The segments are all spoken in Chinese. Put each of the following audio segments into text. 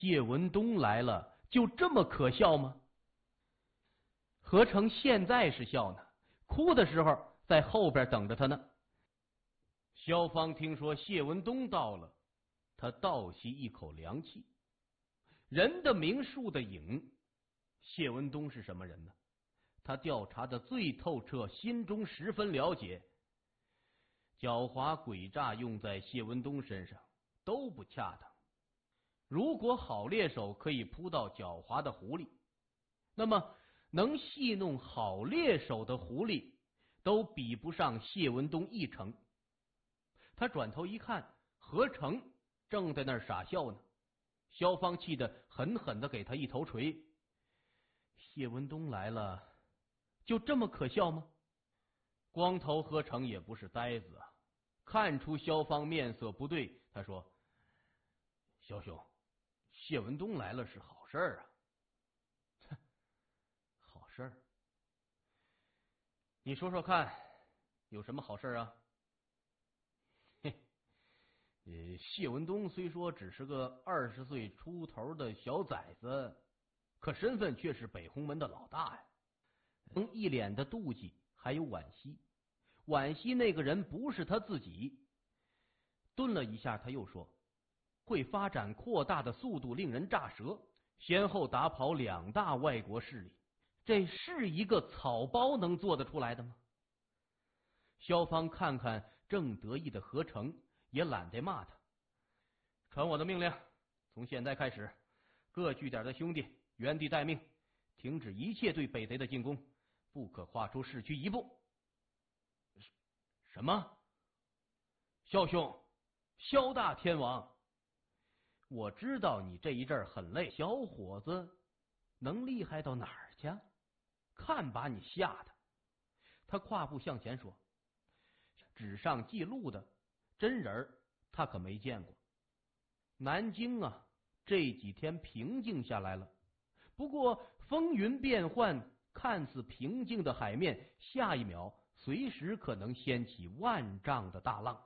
谢文东来了，就这么可笑吗？何成现在是笑呢，哭的时候在后边等着他呢。萧芳听说谢文东到了，他倒吸一口凉气。人的名树的影，谢文东是什么人呢？他调查的最透彻，心中十分了解。狡猾诡诈用在谢文东身上都不恰当。如果好猎手可以扑到狡猾的狐狸，那么能戏弄好猎手的狐狸都比不上谢文东一成。他转头一看，何成正在那儿傻笑呢。萧芳气得狠狠地给他一头锤。谢文东来了，就这么可笑吗？光头何成也不是呆子啊，看出萧芳面色不对，他说：萧兄，谢文东来了是好事啊。好事儿？你说说看，有什么好事啊？嘿，谢文东虽说只是个20岁出头的小崽子，可身份却是北红门的老大呀。一脸的妒忌，还有惋惜。惋惜那个人不是他自己。顿了一下，他又说：会发展扩大的速度令人咋舌，先后打跑2大外国势力，这是一个草包能做得出来的吗？萧芳看看正得意的何成，也懒得骂他。传我的命令，从现在开始，各据点的兄弟原地待命，停止一切对北贼的进攻，不可跨出市区1步。什么？萧兄，萧大天王，我知道你这一阵很累，小伙子能厉害到哪儿去？看把你吓的！他跨步向前说：纸上记录的真人他可没见过。南京啊，这几天平静下来了，不过风云变幻，看似平静的海面，下一秒随时可能掀起万丈的大浪。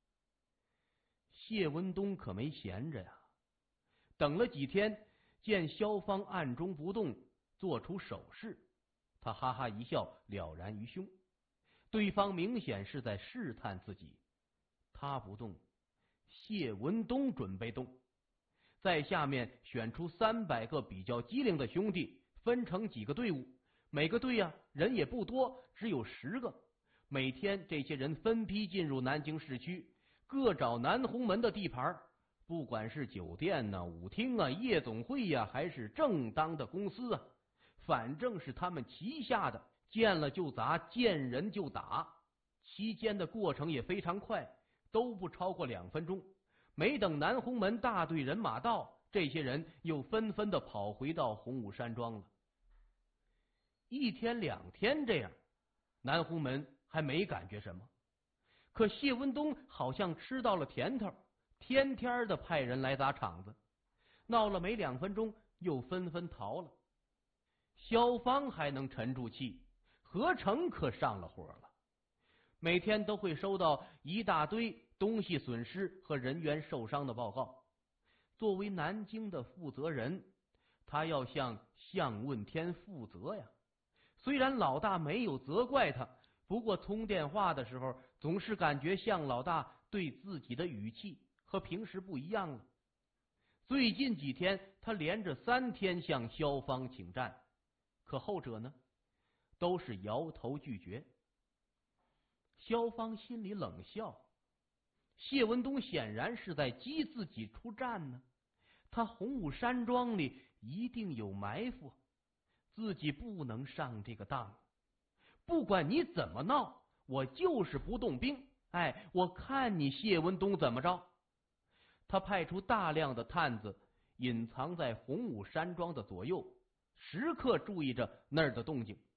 谢文东可没闲着呀，等了几天，见萧芳暗中不动，做出手势，他哈哈一笑，了然于胸。对方明显是在试探自己，他不动，谢文东准备动。在下面选出300个比较机灵的兄弟，分成几个队伍，每个队人也不多，只有10个。每天这些人分批进入南京市区，各找南红门的地盘，不管是酒店舞厅夜总会还是正当的公司反正是他们旗下的，见了就砸，见人就打。期间的过程也非常快，都不超过2分钟。没等南红门大队人马到，这些人又纷纷的跑回到洪武山庄了。1天2天这样，南红门还没感觉什么，可谢文东好像吃到了甜头，天天的派人来砸场子，闹了没2分钟，又纷纷逃了。萧芳还能沉住气，何成可上了火了。每天都会收到一大堆东西损失和人员受伤的报告。作为南京的负责人，他要向向问天负责呀。虽然老大没有责怪他，不过通电话的时候总是感觉向老大对自己的语气和平时不一样了。最近几天他连着3天向萧芳请战，可后者呢都是摇头拒绝。萧芳心里冷笑，谢文东显然是在激自己出战呢。他洪武山庄里一定有埋伏，自己不能上这个当。不管你怎么闹，我就是不动兵。我看你谢文东怎么着。他派出大量的探子隐藏在洪武山庄的左右，时刻注意着那儿的动静。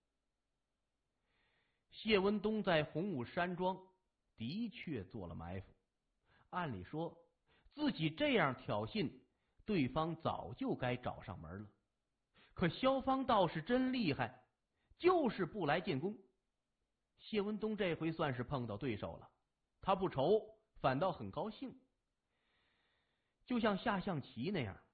谢文东在洪武山庄的确做了埋伏，按理说自己这样挑衅，对方早就该找上门了。可萧芳倒是真厉害，就是不来进攻。谢文东这回算是碰到对手了，他不愁，反倒很高兴。就像下象棋那样，